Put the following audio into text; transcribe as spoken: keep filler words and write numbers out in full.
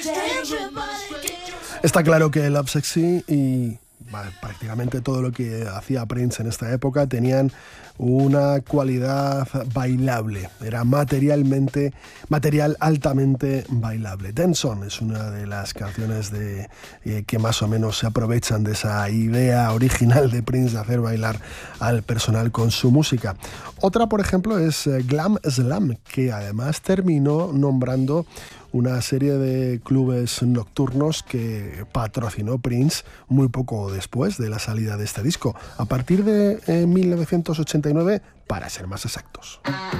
Está claro que Love Sexy y bueno, prácticamente todo lo que hacía Prince en esta época tenían una cualidad bailable, era materialmente, material altamente bailable. Dance On es una de las canciones de, eh, que más o menos se aprovechan de esa idea original de Prince de hacer bailar al personal con su música. Otra, por ejemplo, es eh, Glam Slam, que además terminó nombrando una serie de clubes nocturnos que patrocinó Prince muy poco después de la salida de este disco, a partir de eh, mil novecientos ochenta y nueve, para ser más exactos.